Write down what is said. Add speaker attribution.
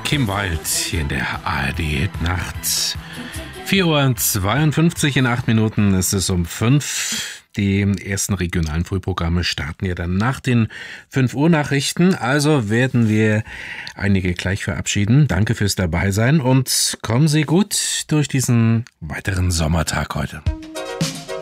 Speaker 1: Kim Wilde hier in der ARD Nacht. 4:52 Uhr, in 8 Minuten ist es um 5. Die ersten regionalen Frühprogramme starten ja dann nach den 5 Uhr Nachrichten. Also werden wir einige gleich verabschieden. Danke fürs Dabeisein und kommen Sie gut durch diesen weiteren Sommertag heute.